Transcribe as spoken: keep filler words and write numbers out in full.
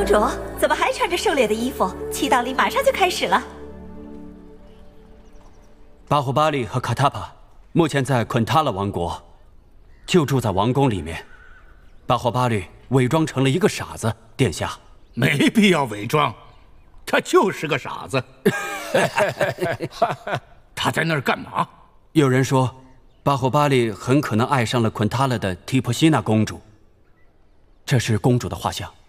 公主怎么还穿着狩猎的衣服？祈祷礼马上就开始了。 巴胡巴利和卡塔帕目前在昆塔勒王国，就住在王宫里面。巴胡巴利伪装成了一个傻子，殿下。 没必要伪装，他就是个傻子。他在那儿干嘛？ 有人说，巴胡巴利很可能爱上了昆塔勒的提普西娜公主。这是公主的画像。